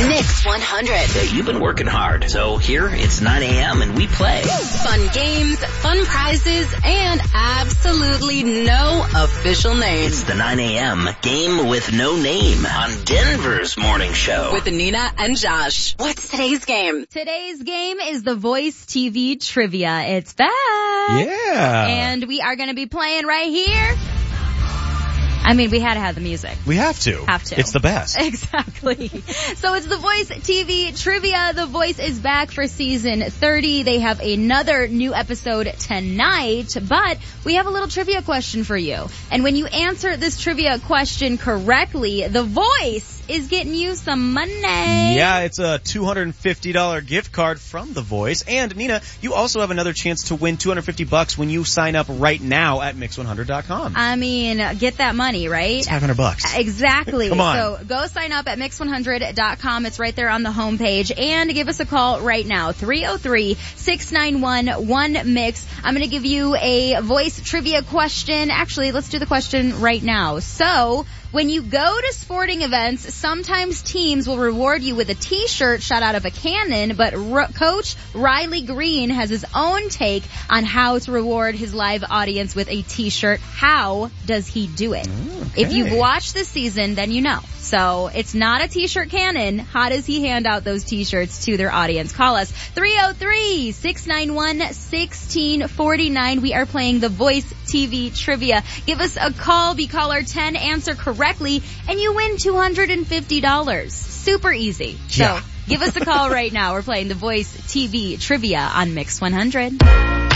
Mix 100. Hey, you've been working hard, so here it's 9 a.m. and we play. Fun games, fun prizes, and absolutely no official name. It's the 9 a.m. game with no name on Denver's morning show. With Nina and Josh. What's today's game? Today's game is The Voice TV Trivia. It's back. Yeah. And we are going to be playing right here. I mean, we had to have the music. We have to. It's the best. Exactly. So it's The Voice TV Trivia. The Voice is back for season 30. They have another new episode tonight, but we have a little trivia question for you. And when you answer this trivia question correctly, The Voice is getting you some money. Yeah, it's a $250 gift card from The Voice. And Nina, you also have another chance to win $250 when you sign up right now at Mix100.com. I mean, get that money, right? It's $500. Exactly. Come on. So go sign up at Mix100.com. It's right there on the homepage. And give us a call right now, 303-691-1MIX. I'm going to give you a voice trivia question. Actually, let's do the question right now. So, when you go to sporting events, sometimes teams will reward you with a t-shirt shot out of a cannon, but Coach Riley Green has his own take on how to reward his live audience with a t-shirt. How does he do it? Okay. If you've watched this season, then you know. So it's not a t-shirt cannon. How does he hand out those t-shirts to their audience? Call us 303-691-1649. We are playing The Voice TV Trivia. Give us a call, be caller 10, answer correctly, and you win $250. Super easy. Yeah. So give us a call right now. We're playing The Voice TV Trivia on Mix 100.